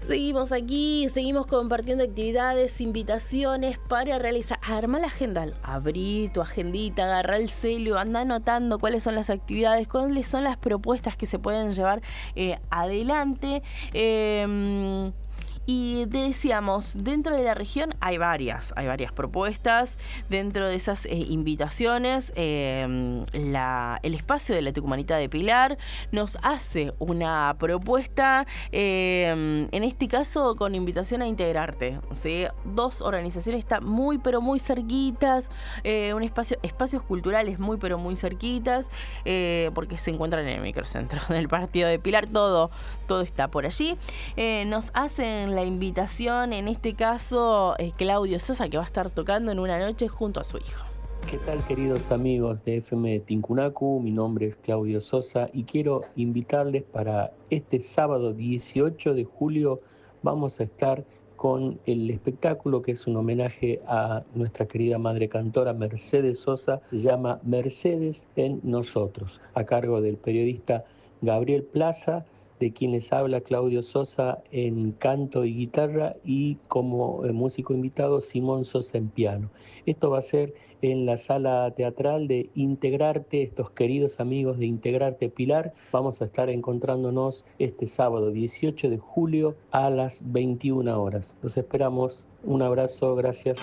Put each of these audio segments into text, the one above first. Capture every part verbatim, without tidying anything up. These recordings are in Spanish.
Seguimos aquí, seguimos compartiendo actividades, invitaciones para realizar. Arma la agenda, abrí tu agendita, agarra el celu, anda anotando cuáles son las actividades, cuáles son las propuestas que se pueden llevar eh, adelante. Eh, Y decíamos, dentro de la región hay varias, hay varias propuestas. Dentro de esas eh, invitaciones, eh, la, el espacio de la Tucumanita de Pilar nos hace una propuesta, eh, en este caso con invitación a integrarte, ¿sí? Dos organizaciones están muy pero muy cerquitas, eh, un espacio, espacios culturales muy pero muy cerquitas, eh, porque se encuentran en el microcentro del partido de Pilar, todo, todo está por allí. Eh, nos hacen la invitación, en este caso, eh, Claudio Sosa, que va a estar tocando en una noche junto a su hijo. ¿Qué tal, queridos amigos de F M Tincunacu? Mi nombre es Claudio Sosa y quiero invitarles para este sábado dieciocho de julio. Vamos a estar con el espectáculo que es un homenaje a nuestra querida madre cantora Mercedes Sosa. Se llama Mercedes en Nosotros, a cargo del periodista Gabriel Plaza, de quien les habla Claudio Sosa en canto y guitarra, y como eh, músico invitado Simón Sosa en piano. Esto va a ser en la sala teatral de Integrarte, estos queridos amigos de Integrarte Pilar. Vamos a estar encontrándonos este sábado dieciocho de julio a las veintiuna horas. Los esperamos. Un abrazo, gracias.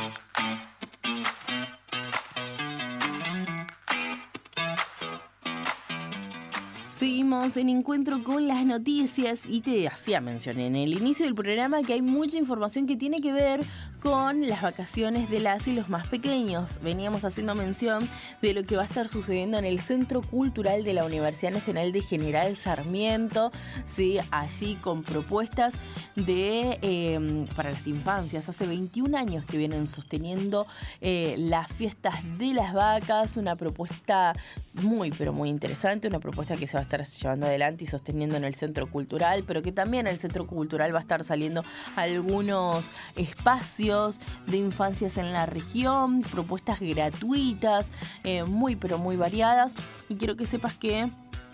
Seguimos en Encuentro con las noticias y te hacía mención en el inicio del programa que hay mucha información que tiene que ver con las vacaciones de las y los más pequeños. Veníamos haciendo mención de lo que va a estar sucediendo en el Centro Cultural de la Universidad Nacional de General Sarmiento, ¿sí? Allí con propuestas de eh, para las infancias. Hace veintiún años que vienen sosteniendo eh, las fiestas de las vacas, una propuesta muy pero muy interesante, una propuesta que se va a estar llevando adelante y sosteniendo en el Centro Cultural, pero que también el Centro Cultural va a estar saliendo algunos espacios de infancias en la región, propuestas gratuitas, eh, muy pero muy variadas, y quiero que sepas que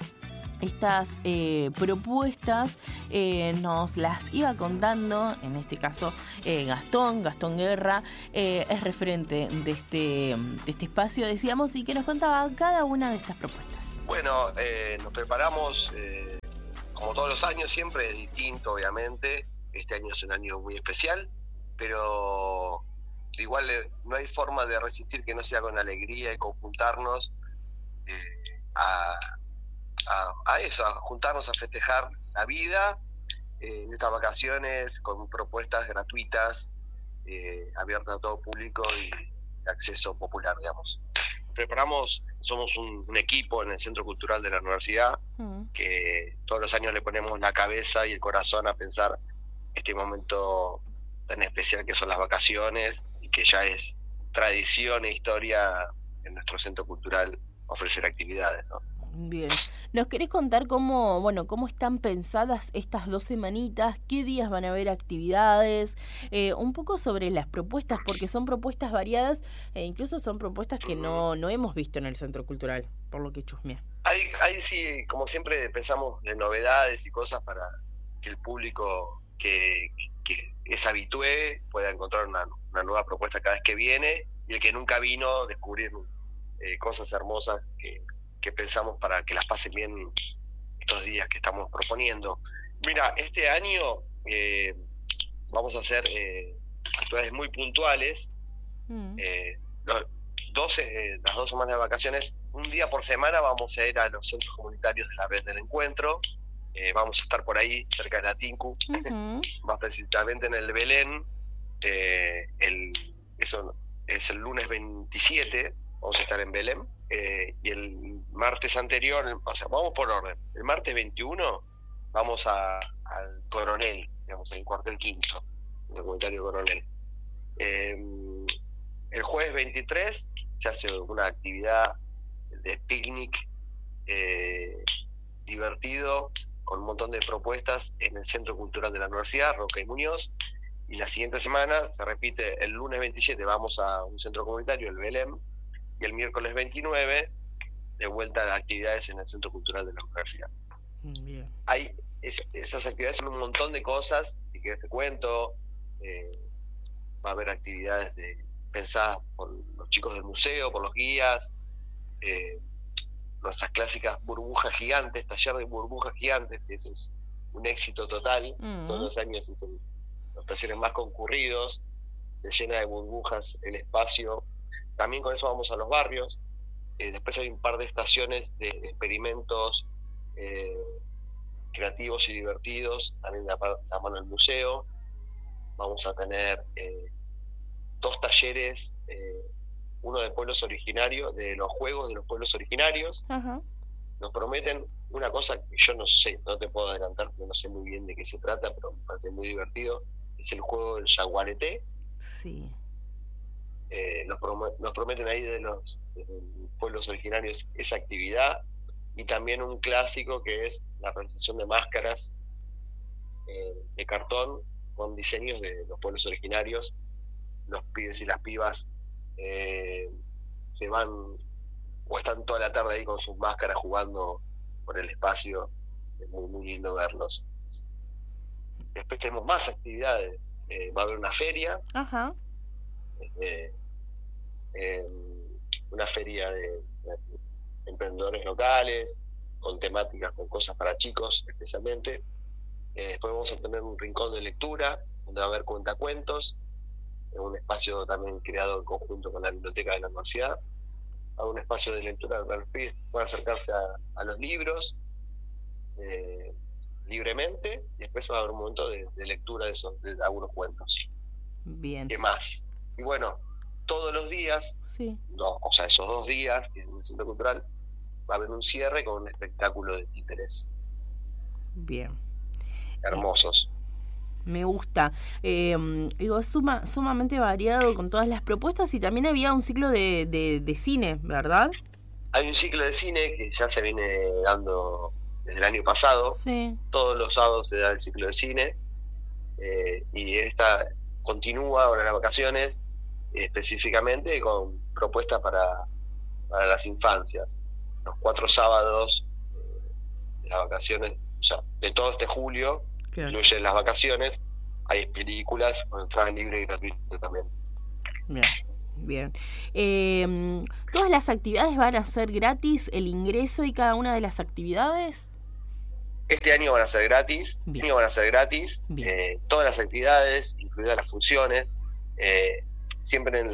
estas eh, propuestas eh, nos las iba contando, en este caso eh, Gastón, Gastón Guerra, eh, es referente de este, de este espacio, decíamos, y que nos contaba cada una de estas propuestas. Bueno, eh, nos preparamos, eh, como todos los años, siempre es distinto, obviamente. Este año es un año muy especial, pero igual eh, no hay forma de resistir que no sea con alegría y conjuntarnos eh, a, a, a eso, a juntarnos a festejar la vida eh, en estas vacaciones con propuestas gratuitas, eh, abiertas a todo público y de acceso popular, digamos. Preparamos, somos un, un equipo en el Centro Cultural de la Universidad, mm. que todos los años le ponemos la cabeza y el corazón a pensar este momento tan especial que son las vacaciones, y que ya es tradición e historia en nuestro Centro Cultural ofrecer actividades, ¿no? Bien. ¿Nos querés contar cómo, bueno, cómo están pensadas estas dos semanitas? ¿Qué días van a haber actividades? Eh, un poco sobre las propuestas, porque son propuestas variadas e incluso son propuestas que no, no hemos visto en el Centro Cultural, por lo que chusmeé. Hay, hay sí, como siempre pensamos en novedades y cosas para que el público que, que es habitué pueda encontrar una, una nueva propuesta cada vez que viene, y el que nunca vino descubrir eh, cosas hermosas que que pensamos para que las pasen bien estos días que estamos proponiendo. Mira, este año eh, vamos a hacer eh, actividades muy puntuales. Mm. Eh, los doce, eh, las dos semanas de vacaciones, un día por semana vamos a ir a los centros comunitarios de la Red del Encuentro. Eh, vamos a estar por ahí, cerca de la Tincu, uh-huh. más precisamente en el Belén. Eh, el, eso es el lunes veintisiete, vamos a estar en Belén. Eh, y el martes anterior, o sea, vamos por orden. El martes veintiuno vamos a, al Coronel, digamos, al cuartel quinto, el comentario Coronel. Eh, el jueves veintitrés se hace una actividad de picnic eh, divertido, con un montón de propuestas en el Centro Cultural de la Universidad, Roca y Muñoz. Y la siguiente semana se repite, el lunes veintisiete vamos a un centro comunitario, el Belén, y el miércoles veintinueve, de vuelta a las actividades en el Centro Cultural de la Universidad. Bien. Hay es, esas actividades son un montón de cosas practiqué este cuento. Eh, va a haber actividades de, pensadas por los chicos del museo, por los guías, eh, nuestras clásicas burbujas gigantes, taller de burbujas gigantes, que eso es un éxito total. Mm. Todos los años es el, los talleres más concurridos, se llena de burbujas el espacio. También con eso vamos a los barrios. Eh, después hay un par de estaciones de experimentos eh, creativos y divertidos, también de la mano del museo. Vamos a tener eh, dos talleres, eh, uno de pueblos originarios, de los juegos de los pueblos originarios. Uh-huh. Nos prometen una cosa que yo no sé, no te puedo adelantar porque no sé muy bien de qué se trata, pero me parece muy divertido. Es el juego del yaguareté. Sí. Eh, nos, prom- nos prometen ahí de los, de los pueblos originarios esa actividad, y también un clásico que es la realización de máscaras eh, de cartón con diseños de los pueblos originarios. Los pibes y las pibas eh, se van o están toda la tarde ahí con sus máscaras jugando por el espacio. Es muy, muy lindo verlos. Después tenemos más actividades. Eh, va a haber una feria. Ajá. Eh, eh, una feria de, de emprendedores locales, con temáticas, con cosas para chicos especialmente. Eh, después vamos a tener un rincón de lectura, donde va a haber cuentacuentos, en un espacio también creado en conjunto con la biblioteca de la universidad. Va a haber un espacio de lectura para los pibes que puedan acercarse a, a los libros eh, libremente, y después va a haber un momento de, de lectura de, esos, de algunos cuentos. Bien. ¿Qué más? Y bueno, todos los días, sí. no, o sea, esos dos días que en el Centro Cultural va a haber un cierre con un espectáculo de títeres. Bien. Hermosos. Me gusta. Eh, digo, es suma, sumamente variado con todas las propuestas, y también había un ciclo de, de, de cine, ¿verdad? Hay un ciclo de cine que ya se viene dando desde el año pasado. Sí. Todos los sábados se da el ciclo de cine. Eh, y esta continúa ahora en las vacaciones, específicamente con propuestas para, para las infancias. Los cuatro sábados eh, de las vacaciones, o sea, de todo este julio, claro, incluye las vacaciones, hay películas con entrada libre y gratuita también. Bien, bien. Eh, ¿Todas las actividades van a ser gratis, el ingreso y cada una de las actividades? Este año van a ser gratis, este año van a ser gratis, eh, todas las actividades, incluidas las funciones, eh, siempre en el